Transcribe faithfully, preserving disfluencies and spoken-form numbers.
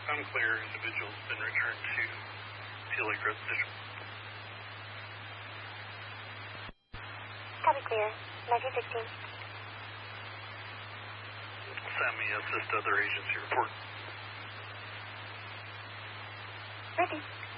Unclear. Individual's been returned to Teal Lake Residential. Copy clear. nineteen sixteen. SAMI assist other agency report. Ready.